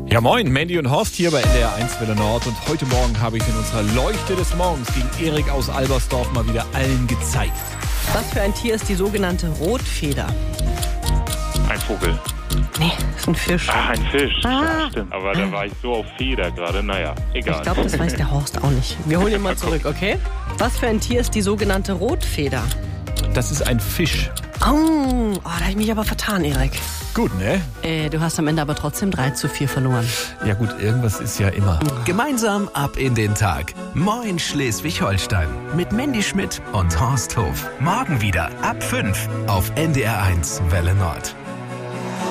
Ja moin, Mandy und Horst hier bei NDR 1 Welle Nord und heute Morgen habe ich in unserer Leuchte des Morgens gegen Erik aus Albersdorf mal wieder allen gezeigt. Was für ein Tier ist die sogenannte Rotfeder? Ein Vogel. Nee, ist ein Fisch. Ah, ein Fisch. Ja, stimmt. Aber da war ich so auf Feder gerade. Naja, egal. Ich glaube, das weiß der Horst auch nicht. Wir holen ihn mal zurück, okay? Was für ein Tier ist die sogenannte Rotfeder? Das ist ein Fisch. Oh, da habe ich mich aber vertan, Erik. Gut, ne? Du hast am Ende aber trotzdem 3:4 verloren. Ja gut, irgendwas ist ja immer. Gemeinsam ab in den Tag. Moin Schleswig-Holstein. Mit Mandy Schmidt und Horst Hof. Morgen wieder ab 5 auf NDR 1 Welle Nord.